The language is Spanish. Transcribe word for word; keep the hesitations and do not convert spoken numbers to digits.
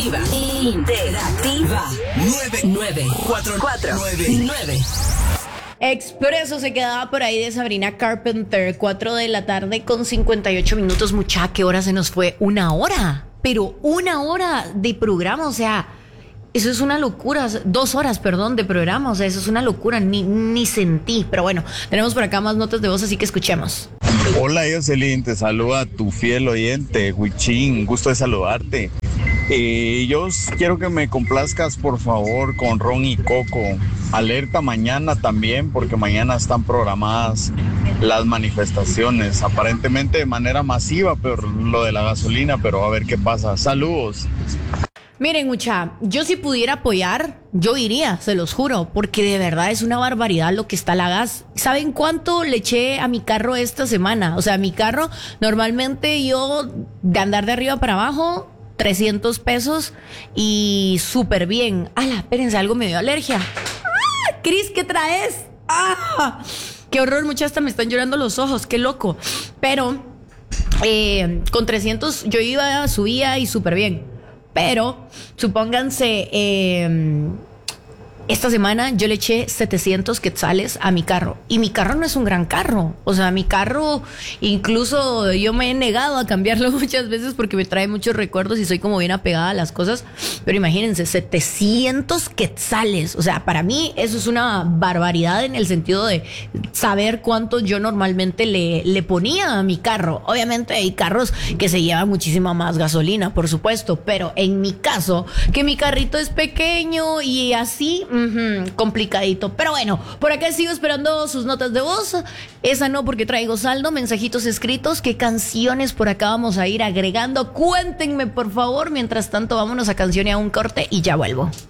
Interactiva. Interactiva. nueve nueve cuatro cuatro nueve. Expreso se quedaba por ahí de Sabrina Carpenter, cuatro de la tarde con cincuenta y ocho minutos. Mucha, ¿qué hora se nos fue? Una hora, pero una hora de programa, o sea, eso es una locura. Dos horas, perdón, de programa, o sea, eso es una locura, ni, ni sentí. Pero bueno, tenemos por acá más notas de voz, así que escuchemos. Hola, Jocelyn, te saluda tu fiel oyente, Huichín, gusto de saludarte. Eh, yo quiero que me complazcas, por favor, con Ron y Coco. Alerta mañana también, porque mañana están programadas las manifestaciones, aparentemente de manera masiva, pero lo de la gasolina, pero a ver qué pasa. Saludos. Miren, mucha, yo si pudiera apoyar, yo iría, se los juro, porque de verdad es una barbaridad lo que está la gas. ¿Saben cuánto le eché a mi carro esta semana? O sea, mi carro, normalmente yo de andar de arriba para abajo, trescientos pesos y súper bien. ¡Hala! Espérense, algo me dio alergia. ¡Ah! Cris, ¿qué traes? ¡Ah! ¡Qué horror! Muchas hasta me están llorando los ojos, qué loco. Pero eh, con trescientos yo iba, subía y súper bien. Pero, supónganse, eh, esta semana yo le eché setecientos quetzales a mi carro. Y mi carro no es un gran carro. O sea, mi carro, incluso yo me he negado a cambiarlo muchas veces porque me trae muchos recuerdos y soy como bien apegada a las cosas. Pero imagínense, setecientos quetzales. O sea, para mí eso es una barbaridad en el sentido de saber cuánto yo normalmente le, le ponía a mi carro. Obviamente hay carros que se llevan muchísima más gasolina, por supuesto. Pero en mi caso, que mi carrito es pequeño y así... Uh-huh, complicadito, pero bueno, por acá sigo esperando sus notas de voz. Esa no, porque traigo saldo, mensajitos escritos. ¿Qué canciones por acá vamos a ir agregando? Cuéntenme, por favor. Mientras tanto, vámonos a canción y a un corte y ya vuelvo.